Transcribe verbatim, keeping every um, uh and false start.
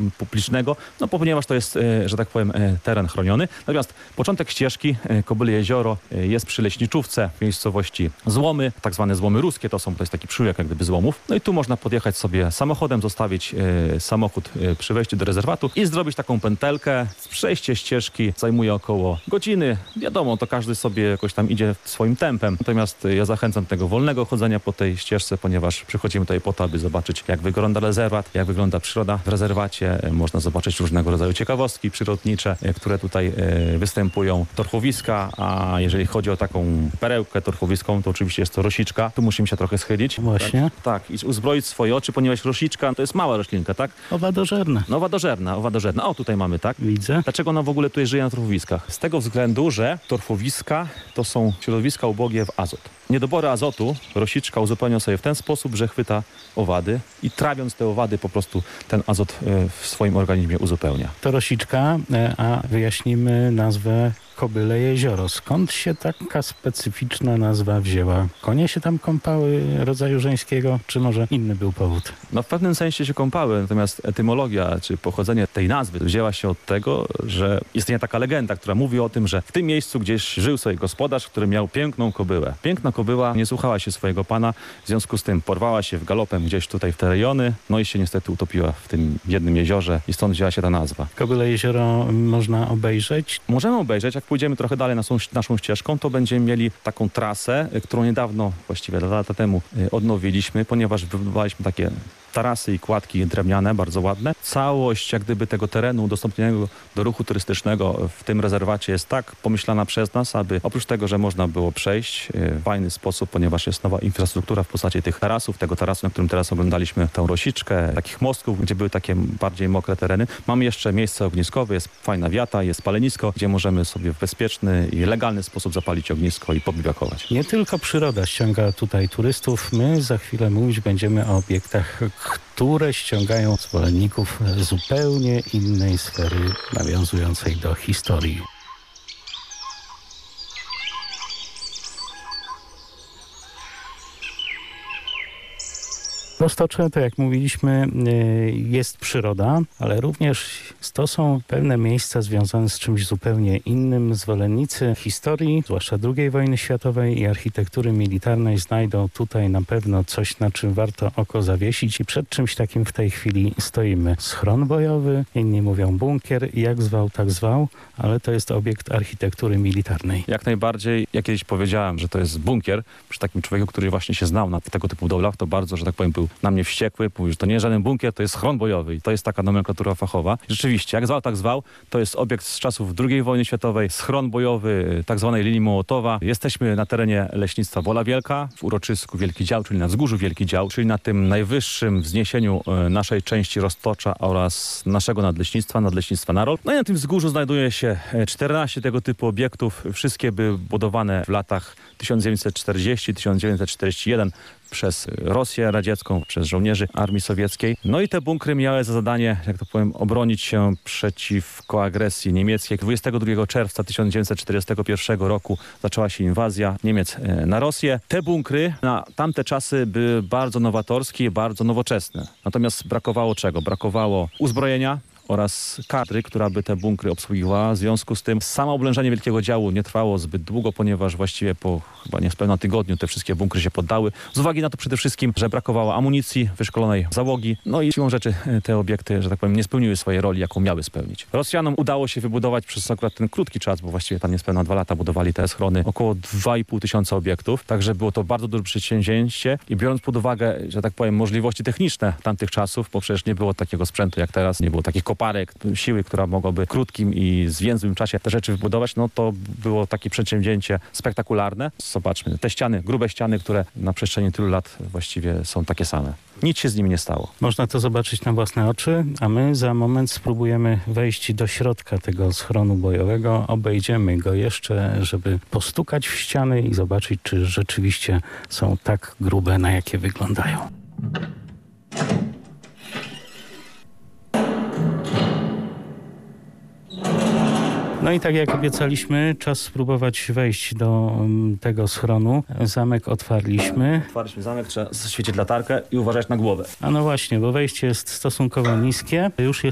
publicznego, no ponieważ to jest, że tak powiem, teren chroniony. Natomiast początek ścieżki Kobyle Jezioro jest przy leśniczówce w miejscowości Złomy, tak zwane Złomy Ruskie, to, są, to jest taki przyłek jak gdyby złomów. No i tu można podjechać sobie samochodem, zostawić e, samochód e, przy wejściu do rezerwatu i zrobić taką pętelkę. Przejście ścieżki zajmuje około godziny. Wiadomo, to każdy sobie jakoś tam idzie swoim tempem. Natomiast ja zachęcam do tego wolnego chodzenia po tej ścieżce, ponieważ przychodzimy tutaj po to, aby zobaczyć, jak wygląda rezerwat, jak wygląda przyroda w rezerwacie. Można zobaczyć różnego rodzaju ciekawostki przyrodnicze, e, które tutaj e, występują. Torfowiska, a jeżeli chodzi o taką perełkę torfowiską, to oczywiście jest to rosiczka. Tu musimy się trochę schylić. Właśnie. Tak, tak, i uzbroić swoje oczy, ponieważ rosiczka to jest mała roślinka, tak? Owadożerna. No owadożerna, owadożerna. O, tutaj mamy, tak? Widzę. Dlaczego ona w ogóle tutaj żyje na torfowiskach? Z tego względu, że torfowiska to są środowiska ubogie w azot. Niedobory azotu rosiczka uzupełnia sobie w ten sposób, że chwyta owady i trawiąc te owady po prostu ten azot w swoim organizmie uzupełnia. To rosiczka, a wyjaśnimy nazwę Kobyle Jezioro. Skąd się taka specyficzna nazwa wzięła? Konie się tam kąpały rodzaju żeńskiego, czy może inny był powód? No w pewnym sensie się kąpały, natomiast etymologia, czy pochodzenie tej nazwy wzięła się od tego, że istnieje taka legenda, która mówi o tym, że w tym miejscu gdzieś żył sobie gospodarz, który miał piękną kobyłę. Piękna kobyła nie słuchała się swojego pana, w związku z tym porwała się w galopem gdzieś tutaj w te rejony, no i się niestety utopiła w tym jednym jeziorze i stąd wzięła się ta nazwa. Kobyle Jezioro można obejrzeć? Możemy obejrzeć, jak pójdziemy trochę dalej naszą, naszą ścieżką, to będziemy mieli taką trasę, którą niedawno, właściwie lata temu odnowiliśmy, ponieważ wybudowaliśmy takie tarasy i kładki drewniane, bardzo ładne. Całość jak gdyby tego terenu udostępnionego do ruchu turystycznego w tym rezerwacie jest tak pomyślana przez nas, aby oprócz tego, że można było przejść w fajny sposób, ponieważ jest nowa infrastruktura w postaci tych tarasów, tego tarasu, na którym teraz oglądaliśmy tę rosiczkę, takich mostków, gdzie były takie bardziej mokre tereny. Mamy jeszcze miejsce ogniskowe, jest fajna wiata, jest palenisko, gdzie możemy sobie w bezpieczny i legalny sposób zapalić ognisko i pobiwakować. Nie tylko przyroda ściąga tutaj turystów. My za chwilę mówić będziemy o obiektach, które ściągają zwolenników zupełnie innej sfery nawiązującej do historii. W Roztoczy, to jak mówiliśmy, jest przyroda, ale również to są pewne miejsca związane z czymś zupełnie innym. Zwolennicy historii, zwłaszcza drugiej wojny światowej i architektury militarnej znajdą tutaj na pewno coś, na czym warto oko zawiesić i przed czymś takim w tej chwili stoimy. Schron bojowy, inni mówią bunkier, jak zwał, tak zwał, ale to jest obiekt architektury militarnej. Jak najbardziej, ja kiedyś powiedziałem, że to jest bunkier, przy takim człowieku, który właśnie się znał na tego typu budowlach, to bardzo, że tak powiem, był na mnie wściekły, mówił, że to nie jest żaden bunkier, to jest schron bojowy i to jest taka nomenklatura fachowa. Rzeczywiście, jak zwał, tak zwał, to jest obiekt z czasów drugiej wojny światowej, schron bojowy tak zwanej linii Mołotowa. Jesteśmy na terenie leśnictwa Wola Wielka, w uroczysku Wielki Dział, czyli na wzgórzu Wielki Dział, czyli na tym najwyższym wzniesieniu naszej części Roztocza oraz naszego nadleśnictwa, nadleśnictwa Narol. No i na tym wzgórzu znajduje się czternaście tego typu obiektów. Wszystkie były budowane w latach tysiąc dziewięćset czterdziesty do tysiąc dziewięćset czterdziestego pierwszego przez Rosję radziecką, przez żołnierzy armii sowieckiej. No i te bunkry miały za zadanie, jak to powiem, obronić się przeciwko agresji niemieckiej. dwudziestego drugiego czerwca tysiąc dziewięćset czterdziestego pierwszego roku zaczęła się inwazja Niemiec na Rosję. Te bunkry na tamte czasy były bardzo nowatorskie, bardzo nowoczesne. Natomiast brakowało czego? Brakowało uzbrojenia oraz kadry, która by te bunkry obsługiwała. W związku z tym samo oblężenie Wielkiego Działu nie trwało zbyt długo, ponieważ właściwie po chyba niespełna tygodniu te wszystkie bunkry się poddały. Z uwagi na to przede wszystkim, że brakowało amunicji, wyszkolonej załogi, no i siłą rzeczy te obiekty, że tak powiem, nie spełniły swojej roli, jaką miały spełnić. Rosjanom udało się wybudować przez akurat ten krótki czas, bo właściwie tam niespełna dwa lata budowali te schrony, około dwa i pół tysiąca obiektów, także było to bardzo duże przedsięwzięcie i biorąc pod uwagę, że tak powiem, możliwości techniczne tamtych czasów, bo przecież nie było takiego sprzętu jak teraz, nie było takich koparek, siły, która mogłaby w krótkim i zwięzłym czasie te rzeczy wybudować, no to było takie przedsięwzięcie spektakularne. Zobaczmy, te ściany, grube ściany, które na przestrzeni tylu lat właściwie są takie same. Nic się z nimi nie stało. Można to zobaczyć na własne oczy, a my za moment spróbujemy wejść do środka tego schronu bojowego. Obejdziemy go jeszcze, żeby postukać w ściany i zobaczyć, czy rzeczywiście są tak grube, na jakie wyglądają. No i tak jak obiecaliśmy, czas spróbować wejść do um, tego schronu. Zamek otwarliśmy. Otwarliśmy zamek, trzeba świecić latarkę i uważać na głowę. A no właśnie, bo wejście jest stosunkowo niskie. Już jest